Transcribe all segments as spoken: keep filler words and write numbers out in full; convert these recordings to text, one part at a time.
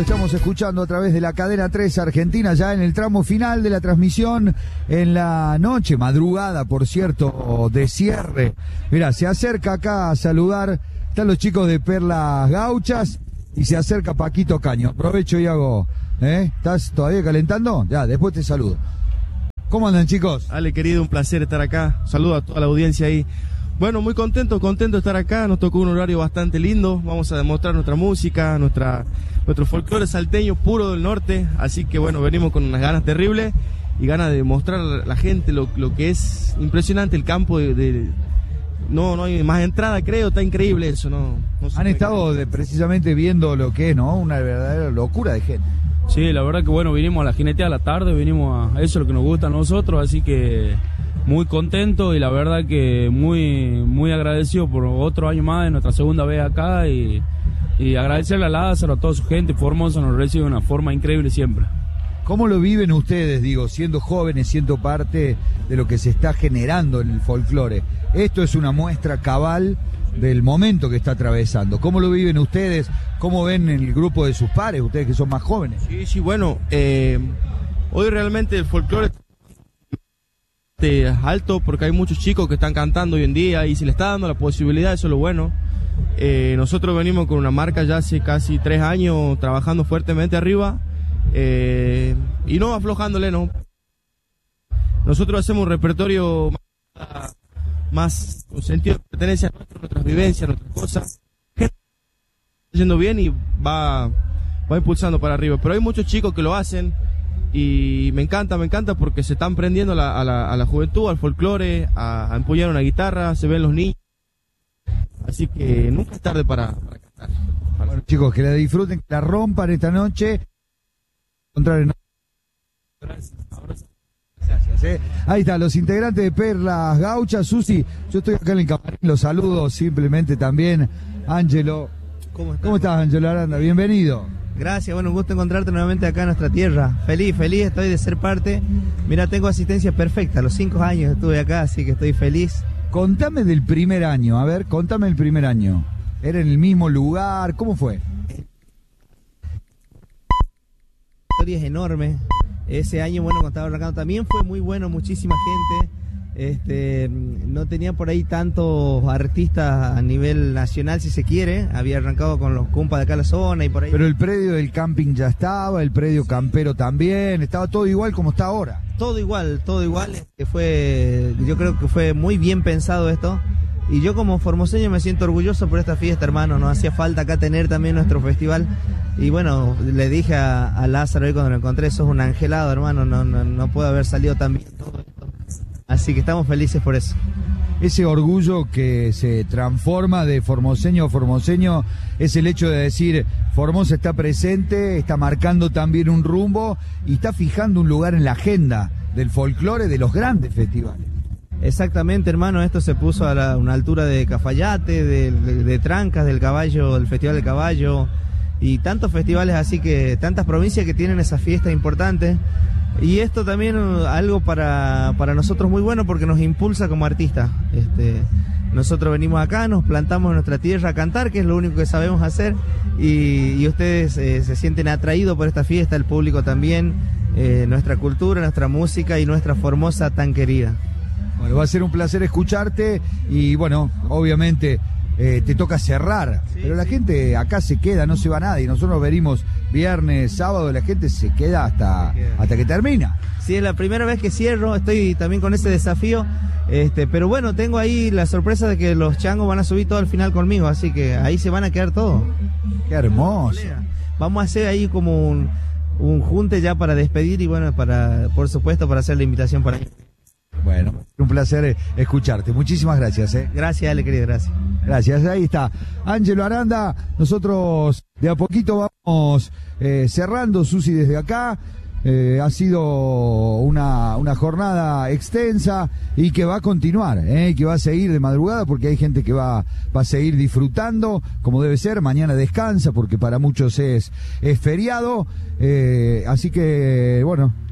Estamos escuchando a través de la cadena tres Argentina, ya en el tramo final de la transmisión, en la noche, madrugada, por cierto, de cierre. Mira, se acerca acá a saludar, están los chicos de Perlas Gauchas y se acerca Paquito Caño. Aprovecho y hago, ¿eh? ¿Estás todavía calentando? Ya, después te saludo. ¿Cómo andan, chicos? Ale, querido, un placer estar acá. Saludo a toda la audiencia ahí. Bueno, muy contento, contento de estar acá. Nos tocó un horario bastante lindo. Vamos a demostrar nuestra música, nuestra, nuestro folclore salteño puro del norte. Así que bueno, venimos con unas ganas terribles y ganas de mostrar a la gente lo, lo que es impresionante el campo. De, de, no, no hay más entrada, creo. Está increíble eso. No, no Han estado de, precisamente viendo lo que es, ¿no? Una verdadera locura de gente. Sí, la verdad que bueno, vinimos a la jinetea a la tarde, vinimos a eso, lo que nos gusta a nosotros, así que muy contento y la verdad que muy muy agradecido por otro año más de nuestra segunda vez acá y, y agradecerle a Lázaro, a toda su gente. Formosa nos recibe de una forma increíble siempre. ¿Cómo lo viven ustedes, digo, siendo jóvenes, siendo parte de lo que se está generando en el folclore? Esto es una muestra cabal del momento que está atravesando. ¿Cómo lo viven ustedes? ¿Cómo ven el grupo de sus pares, ustedes que son más jóvenes? Sí, sí, bueno, eh, hoy realmente el folclore es alto porque hay muchos chicos que están cantando hoy en día y se les está dando la posibilidad, eso es lo bueno. Eh, nosotros venimos con una marca ya hace casi tres años trabajando fuertemente arriba eh, y no aflojándole, no. Nosotros hacemos un repertorio más, más con sentido de pertenencia a nuestro, nuestras vivencias, nuestras cosas. Está yendo bien y va, va impulsando para arriba, pero hay muchos chicos que lo hacen. Y me encanta, me encanta porque se están prendiendo la, a, la, a la juventud, al folclore, a, a empuñar una guitarra, se ven los niños. Así que nunca es tarde para, para cantar. Bueno, chicos, que la disfruten, que la rompan esta noche. Gracias, ¿eh? Ahí está, los integrantes de Perlas Gauchas. Susi, yo estoy acá en el camarín, los saludo simplemente también. Ángelo, ¿cómo estás, ¿Cómo estás Ángelo Aranda? Bienvenido. Gracias, bueno, un gusto encontrarte nuevamente acá en nuestra tierra. Feliz, feliz estoy de ser parte. Mira, tengo asistencia perfecta, a los cinco años estuve acá, así que estoy feliz. Contame del primer año, a ver, contame el primer año. ¿Era en el mismo lugar? ¿Cómo fue? La historia es enorme. Ese año, bueno, cuando estaba arrancando también fue muy bueno, muchísima gente. Este, no tenía por ahí tantos artistas a nivel nacional, si se quiere. Había arrancado con los compas de acá a la zona y por ahí. Pero el predio del camping ya estaba, el predio campero también, estaba todo igual como está ahora. Todo igual, todo igual. Que fue, yo creo que fue muy bien pensado esto. Y yo como formoseño me siento orgulloso por esta fiesta, hermano. Nos hacía falta acá tener también nuestro festival. Y bueno, le dije a, a Lázaro hoy cuando lo encontré, sos un angelado, hermano. No, no, no puede haber salido tan bien todo esto. Así que estamos felices por eso. Ese orgullo que se transforma de formoseño a formoseño es el hecho de decir, Formosa está presente, está marcando también un rumbo y está fijando un lugar en la agenda del folclore de los grandes festivales. Exactamente, hermano, esto se puso a la, una altura de Cafayate, de, de, de Trancas, del caballo, del Festival del Caballo y tantos festivales, así que tantas provincias que tienen esas fiestas importantes. Y esto también algo para, para nosotros muy bueno porque nos impulsa como artistas. Este, nosotros venimos acá, nos plantamos en nuestra tierra a cantar, que es lo único que sabemos hacer, y, y ustedes eh, se sienten atraídos por esta fiesta, el público también, eh, nuestra cultura, nuestra música y nuestra Formosa tan querida. Bueno, va a ser un placer escucharte y bueno, obviamente eh, te toca cerrar, sí, pero la sí. gente acá se queda, no se va nadie. Nosotros venimos viernes, sábado, la gente se queda hasta, se queda. hasta que termina. Sí, es la primera vez que cierro, estoy también con ese desafío, este, pero bueno, tengo ahí la sorpresa de que los changos van a subir todo al final conmigo, así que ahí se van a quedar todos. Qué hermoso. Vamos a hacer ahí como un, un junte ya para despedir y bueno, para, por supuesto, para hacer la invitación para... Bueno, un placer escucharte. Muchísimas gracias. ¿eh? Gracias, Ale, querido, gracias. Gracias, ahí está. Ángelo Aranda, nosotros de a poquito vamos eh, cerrando, Susi, desde acá. Eh, ha sido una, una jornada extensa y que va a continuar, eh, que va a seguir de madrugada porque hay gente que va, va a seguir disfrutando como debe ser. Mañana descansa porque para muchos es, es feriado. Eh, así que, bueno,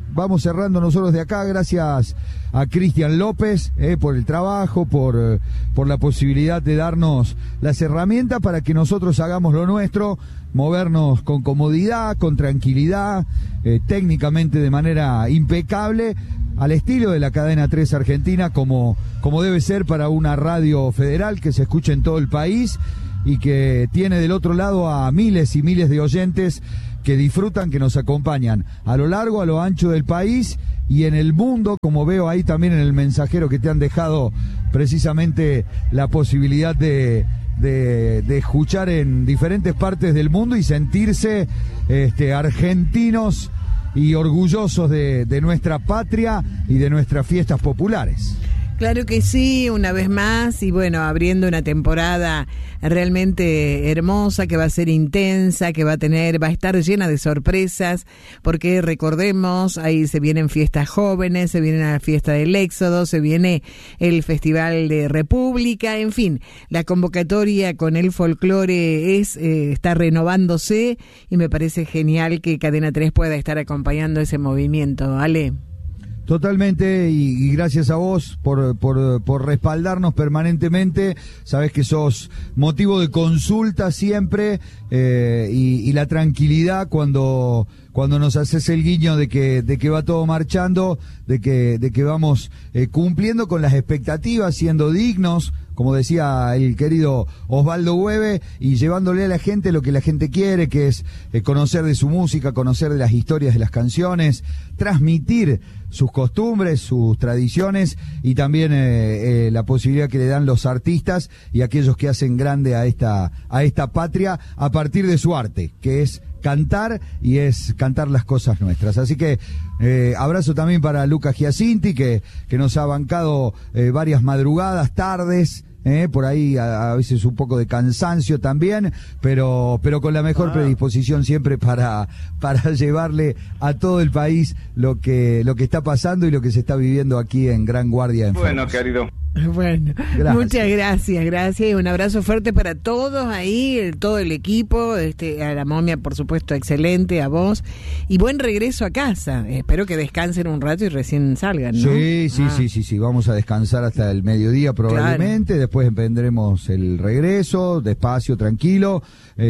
vamos cerrando nosotros de acá, gracias a Cristian López eh, por el trabajo, por, eh, por la posibilidad de darnos las herramientas para que nosotros hagamos lo nuestro, movernos con comodidad, con tranquilidad, eh, técnicamente de manera impecable, al estilo de la cadena tres Argentina, como, como debe ser para una radio federal que se escuche en todo el país y que tiene del otro lado a miles y miles de oyentes que disfrutan, que nos acompañan a lo largo, a lo ancho del país y en el mundo, como veo ahí también en el mensajero que te han dejado precisamente la posibilidad de, de, de escuchar en diferentes partes del mundo y sentirse este, argentinos y orgullosos de, de nuestra patria y de nuestras fiestas populares. Claro que sí, una vez más, y bueno, abriendo una temporada realmente hermosa, que va a ser intensa, que va a tener, va a estar llena de sorpresas, porque recordemos, ahí se vienen fiestas jóvenes, se viene la fiesta del Éxodo, se viene el Festival de República, en fin, la convocatoria con el folclore es, eh, está renovándose, y me parece genial que Cadena tres pueda estar acompañando ese movimiento, Ale. Totalmente, y, y gracias a vos por, por, por respaldarnos permanentemente. Sabés que sos motivo de consulta siempre, eh, y, y la tranquilidad cuando, cuando nos haces el guiño de que, de que va todo marchando, de que, de que vamos eh, cumpliendo con las expectativas, siendo dignos, como decía el querido Osvaldo Hueve, y llevándole a la gente lo que la gente quiere, que es eh, conocer de su música, conocer de las historias de las canciones, transmitir sus costumbres, sus tradiciones y también eh, eh, la posibilidad que le dan los artistas y aquellos que hacen grande a esta, a esta patria a partir de su arte, que es cantar y es cantar las cosas nuestras. Así que eh, abrazo también para Lucas Giacinti, que, que nos ha bancado eh, varias madrugadas, tardes, Eh, por ahí a, a veces un poco de cansancio también, pero pero con la mejor ah. predisposición siempre para para llevarle a todo el país lo que lo que está pasando y lo que se está viviendo aquí en Gran Guardia. En bueno, querido. Bueno, gracias. Muchas gracias, gracias y un abrazo fuerte para todos ahí, el, todo el equipo, este, a la momia por supuesto excelente, a vos y buen regreso a casa. Espero que descansen un rato y recién salgan, ¿no? Sí, sí, ah. sí, sí, sí, vamos a descansar hasta el mediodía probablemente, claro. Después emprendremos el regreso, despacio, tranquilo,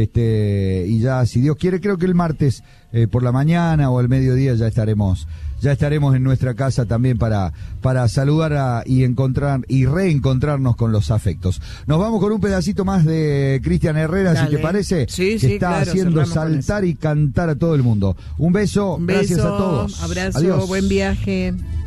este, y ya si Dios quiere creo que el martes eh, por la mañana o al mediodía ya estaremos ya estaremos en nuestra casa también para, para saludar a, y encontrar y reencontrarnos con los afectos. Nos vamos con un pedacito más de Cristian Herrera, Dale. Si te parece, sí, que sí, está claro, haciendo saltar y cantar a todo el mundo. Un beso, un beso, gracias a todos. Abrazo, Adiós. Buen viaje.